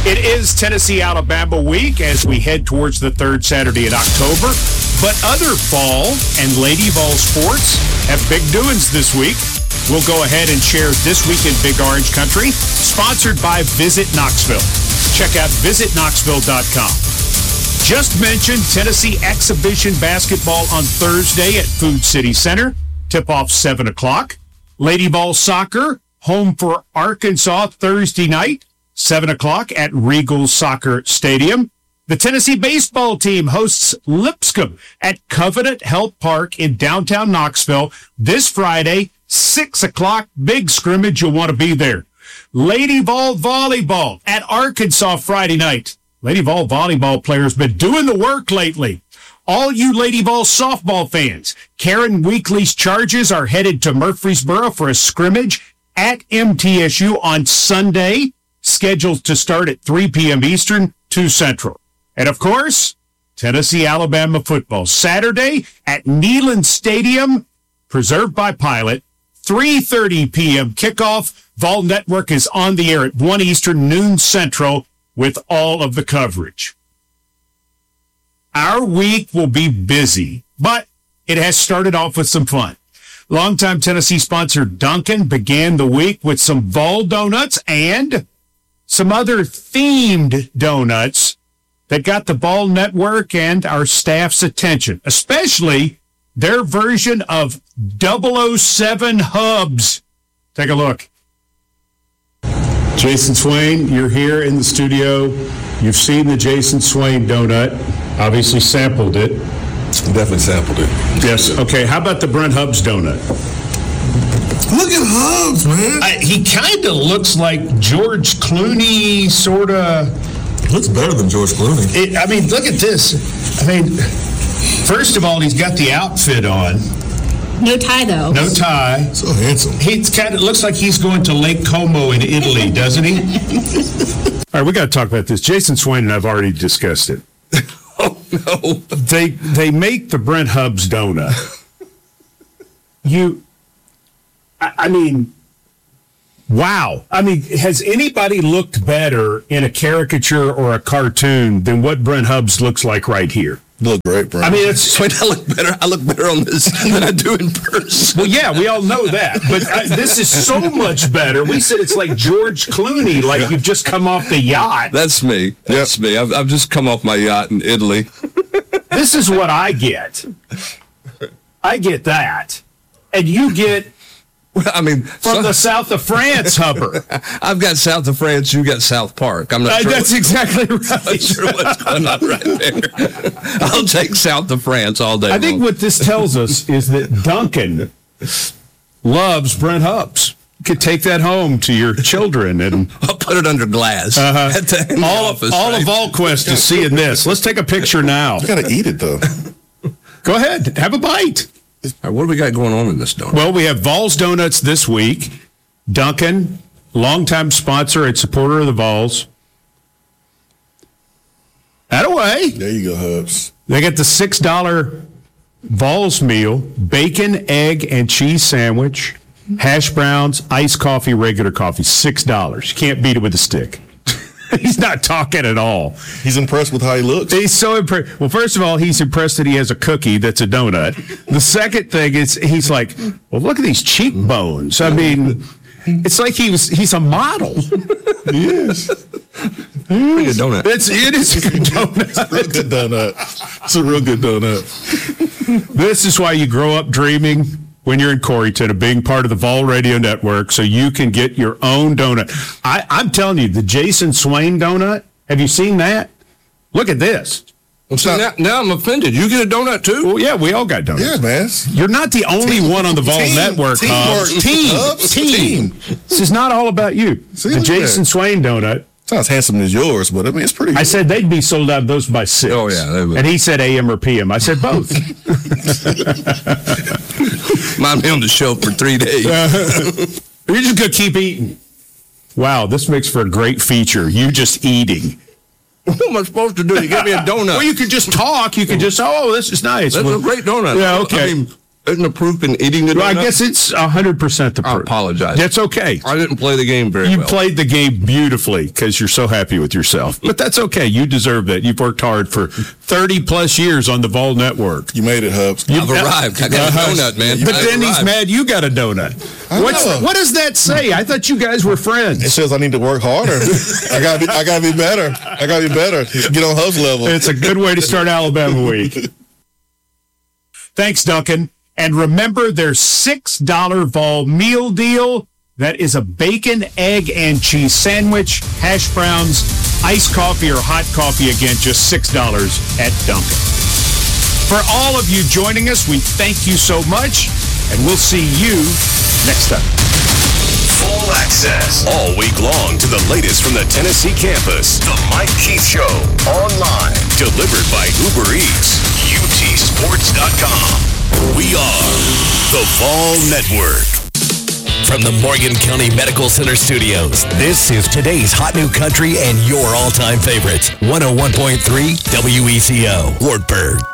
It is Tennessee-Alabama week as we head towards the third Saturday in October. But other fall and Lady Vol sports have big doings this week. We'll go ahead and share This Week in Big Orange Country, sponsored by Visit Knoxville. Check out visitknoxville.com. Just mentioned Tennessee Exhibition Basketball on Thursday at Food City Center. Tip-off 7 o'clock. Lady Vol Soccer, home for Arkansas Thursday night. 7 o'clock at Regal Soccer Stadium. The Tennessee baseball team hosts Lipscomb at Covenant Health Park in downtown Knoxville this Friday, 6 o'clock. Big scrimmage. You'll want to be there. Lady Vol Volleyball at Arkansas Friday night. Lady Vol Volleyball players been doing the work lately. All you Lady Vol softball fans, Karen Weekly's Chargers are headed to Murfreesboro for a scrimmage at MTSU on Sunday, scheduled to start at 3 p.m. Eastern, 2 Central. And, of course, Tennessee-Alabama football. Saturday at Neyland Stadium, preserved by Pilot, 3:30 p.m. kickoff. Vol Network is on the air at 1 Eastern, noon Central, with all of the coverage. Our week will be busy, but it has started off with some fun. Longtime Tennessee sponsor Dunkin' began the week with some Vol donuts and some other themed donuts that got the Vol Network and our staff's attention, especially their version of 007 Hubs. Take a look. Jason Swain, you're here in the studio. You've seen the Jason Swain donut, obviously sampled it. Definitely sampled it. Yes, okay. How about the Brent Hubbs donut? Look at Hubbs, man. He kind of looks like George Clooney, sort of. Looks better than George Clooney. I mean, look at this. I mean, first of all, he's got the outfit on. No tie, though. No tie. So handsome. He kind of looks like he's going to Lake Como in Italy, doesn't he? All right, we got to talk about this. Jason Swain and I've already discussed it. Oh, no. They make the Brent Hubbs donut. I mean, wow. I mean, has anybody looked better in a caricature or a cartoon than what Brent Hubbs looks like right here? You look great, Brent. I mean, it's... Wait, I look better on this than I do in person. Well, yeah, we all know that. But this is so much better. We said it's like George Clooney, like you've just come off the yacht. That's me. That's me. I've just come off my yacht in Italy. This is what I get. I get that. And you get... Well, I mean, from the south of France, Hubber. I've got south of France. You got South Park. I'm not sure. That's exactly right. I'm not sure what's going on right there. I'll take south of France all day. I think what this tells us is that Duncan loves Brent Hubbs. You could take that home to your children and I'll put it under glass. At the office, all right? of VolQuest is seeing this. Let's take a picture now. You gotta eat it though. Go ahead, have a bite. All right, what do we got going on in this donut? Well, we have Vols Donuts this week. Duncan, longtime sponsor and supporter of the Vols. Attaway. There you go, Hubs. They get the $6 Vols meal, bacon, egg, and cheese sandwich, hash browns, iced coffee, regular coffee, $6. You can't beat it with a stick. He's not talking at all. He's impressed with how he looks. He's so impressed. Well, first of all, he's impressed that he has a cookie that's a donut. The second thing is he's like, well, look at these cheekbones. I mean, it's like he's a model. He is. Pretty good donut. It is a good donut. It's a real good donut. It's a real good donut. This is why you grow up dreaming when you're in Coreyton of being part of the Vol Radio Network so you can get your own donut. I'm telling you, the Jason Swain donut, have you seen that? Look at this. So now I'm offended. You get a donut too? Well, yeah, we all got donuts. Yeah, man. You're not the only one on the Vol Network, Hubs. Team. This is not all about you. See, the look at Jason that. Swain donut. It's not as handsome as yours, but I mean, it's pretty I good. said they'd be sold out of those by 6. Oh, yeah, they would. And he said AM or PM. I said both. Might be on the shelf for 3 days. You're just going to keep eating. Wow, this makes for a great feature. You just eating. What am I supposed to do? You give me a donut. Well, you could just talk. You could just, oh, this is nice. That's a great donut. Yeah, okay. I mean, Isn't the proof in eating the donut? Well, I guess it's 100% the proof. I apologize. That's okay. I didn't play the game very well. You played the game beautifully because you're so happy with yourself. But that's okay. You deserve that. You've worked hard for 30-plus years on the Vol Network. You made it, Hubs. I've arrived. I got a donut, man. But then he's mad you got a donut. What does that say? I thought you guys were friends. It says I need to work harder. I gotta be better. I gotta be better. Get on Hubs level. It's a good way to start Alabama week. Thanks, Duncan. And remember their $6 Vol meal deal. That is a bacon, egg, and cheese sandwich, hash browns, iced coffee or hot coffee. Again, just $6 at Dunkin'. For all of you joining us, we thank you so much, and we'll see you next time. Full access all week long to the latest from the Tennessee campus. The Mike Keith Show. Online. Delivered by Uber Eats. UTSports.com. We are the Vol Network. From the Morgan County Medical Center Studios, this is today's hot new country and your all-time favorites. 101.3 WECO, Wartburg.